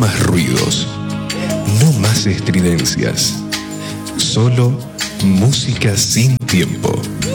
más ruidos, no más estridencias, solo música sin tiempo.